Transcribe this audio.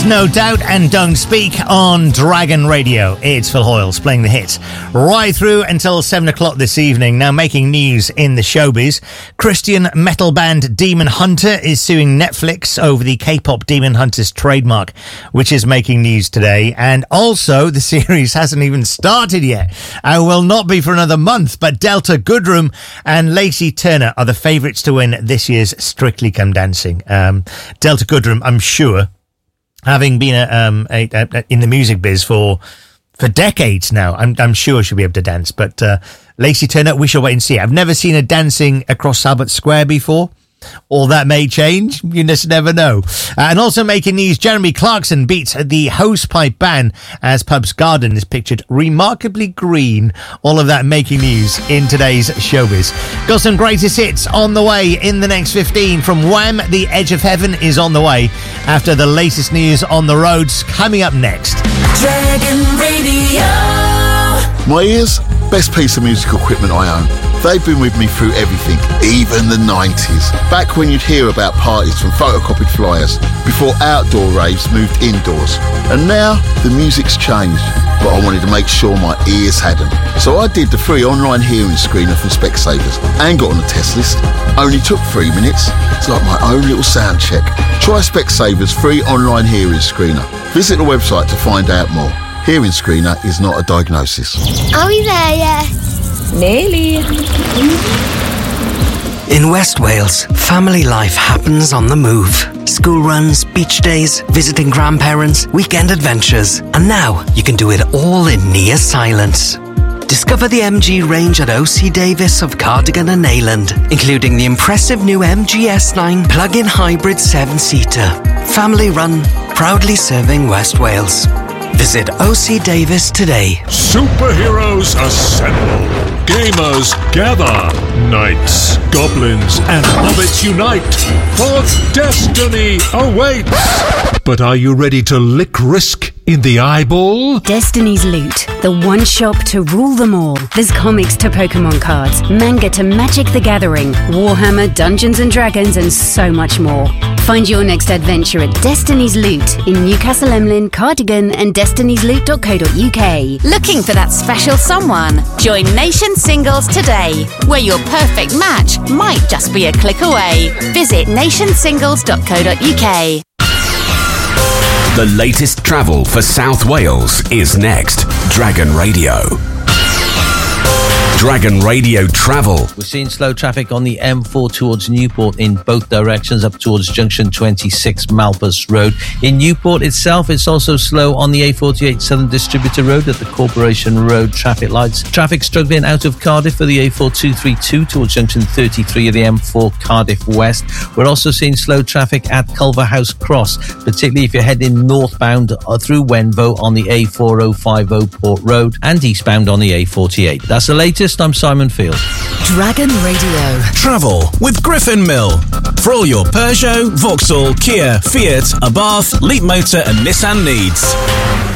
That's No Doubt and Don't Speak on Dragon Radio. It's Phil Hoyles playing the hits right through until 7 o'clock this evening. Now, making news in the showbiz, Christian metal band Demon Hunter is suing Netflix over the K-pop Demon Hunter's trademark, which is making news today. And also, the series hasn't even started yet and will not be for another month. But Delta Goodrem and Lacey Turner are the favourites to win this year's Strictly Come Dancing. Delta Goodrem, I'm sure, having been in the music biz for decades now, I'm sure she'll be able to dance. But Lacey Turner, we shall wait and see. I've never seen her dancing across Albert Square before. All that may change. You just never know. And also making news, Jeremy Clarkson beats the hosepipe ban as Pub's garden is pictured remarkably green. All of that making news in today's showbiz. Got some greatest hits on the way in the next 15 from Wham! The Edge of Heaven is on the way after the latest news on the roads coming up next. Dragon Radio. My ears, best piece of musical equipment I own. They've been with me through everything, even the 90s. Back when you'd hear about parties from photocopied flyers, before outdoor raves moved indoors. And now, the music's changed, but I wanted to make sure my ears hadn't. So I did the free online hearing screener from Specsavers and got on the test list. Only took 3 minutes. It's like my own little sound check. Try Specsavers free online hearing screener. Visit the website to find out more. Hearing screener is not a diagnosis. Are we there yet? Nearly. In West Wales, family life happens on the move. School runs, beach days, visiting grandparents, weekend adventures. And now you can do it all in near silence. Discover the MG range at OC Davis of Cardigan and Neyland, including the impressive new MG S9 plug-in hybrid 7-seater. Family run, proudly serving West Wales. Visit OC Davis today. Superheroes assemble. Gamers gather. Knights, goblins, and hobbits unite. For destiny awaits. But are you ready to lick risk in the eyeball? Destiny's Loot, the one shop to rule them all. There's comics to Pokemon cards, manga to Magic the Gathering, Warhammer, Dungeons and Dragons, and so much more. Find your next adventure at Destiny's Loot in Newcastle Emlyn, Cardigan, and destiny'sloot.co.uk. Looking for that special someone? Join Nation Singles today, where your perfect match might just be a click away. Visit nationsingles.co.uk. The latest travel for South Wales is next. Dragon Radio. Dragon Radio Travel. We're seeing slow traffic on the M4 towards Newport in both directions up towards junction 26 Malpas Road. In Newport itself, it's also slow on the A48 Southern Distributor Road at the Corporation Road traffic lights. Traffic struggling out of Cardiff for the A4232 towards junction 33 of the M4 Cardiff West. We're also seeing slow traffic at Culverhouse Cross, particularly if you're heading northbound through Wenvo on the A4050 Port Road and eastbound on the A48. That's the latest. I'm Simon Field. Dragon Radio. Travel with Griffin Mill. For all your Peugeot, Vauxhall, Kia, Fiat, Abarth, Leap Motor and Nissan needs.